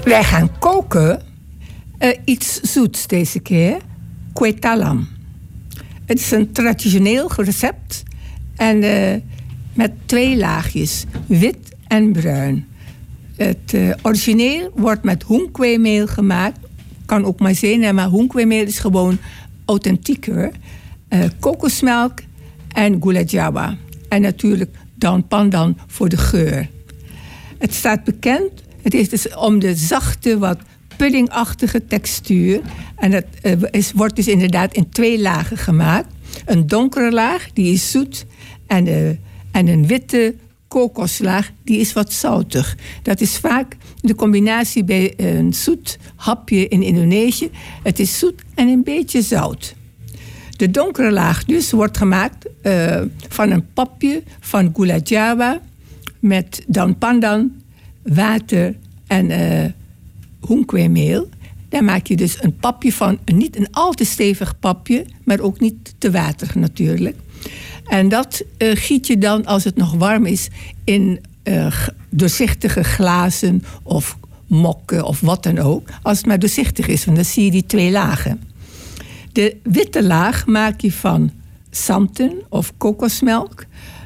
Wij gaan koken iets zoets deze keer. Kwetalam. Het is een traditioneel recept. En met 2 laagjes. Wit en bruin. Het origineel wordt met hoengkweemeel gemaakt. Kan ook maïzena, maar hoengkweemeel is gewoon authentieker. Kokosmelk en gula jawa. En natuurlijk dan pandan voor de geur. Het staat bekend. Het is dus om de zachte, wat puddingachtige textuur. En het wordt dus inderdaad in 2 lagen gemaakt. Een donkere laag, die is zoet. En een witte kokoslaag, die is wat zoutig. Dat is vaak de combinatie bij een zoet hapje in Indonesië. Het is zoet en een beetje zout. De donkere laag dus wordt gemaakt van een papje van gula jawa met daun pandan, water en hoengkweemeel. Daar maak je dus een papje van, niet een al te stevig papje, maar ook niet te waterig natuurlijk. En dat giet je dan, als het nog warm is, in doorzichtige glazen of mokken of wat dan ook. Als het maar doorzichtig is, want dan zie je die 2 lagen. De witte laag maak je van santen of kokosmelk,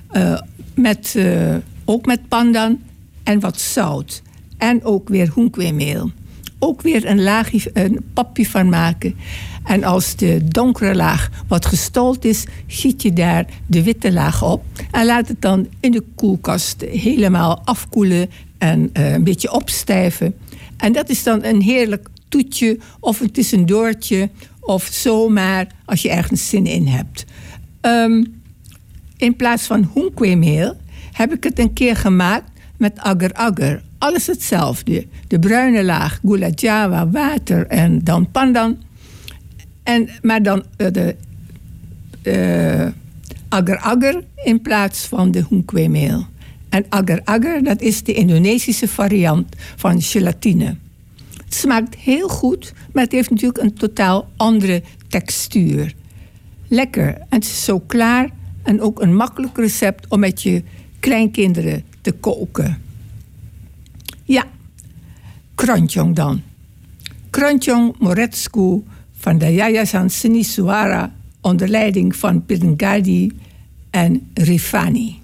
ook met pandan en wat zout. En ook weer hoengkweemeel. Ook weer een papje van maken. En als de donkere laag wat gestold is, giet je daar de witte laag op. En laat het dan in de koelkast helemaal afkoelen en een beetje opstijven. En dat is dan een heerlijk toetje of een tussendoortje. Of zomaar als je ergens zin in hebt. In plaats van hoengkweemeel heb ik het een keer gemaakt met agar-agar. Alles hetzelfde. De bruine laag, gula jawa, water en dan pandan. Maar dan de agar-agar in plaats van de hoengkweemeel. En agar-agar, dat is de Indonesische variant van gelatine. Het smaakt heel goed, maar het heeft natuurlijk een totaal andere textuur. Lekker. En het is zo klaar en ook een makkelijk recept om met je kleinkinderen te koken. Ja, keroncong dan. Keroncong Moresku van de Yayasan Seni Suara onder leiding van Pirngadi en Rifani.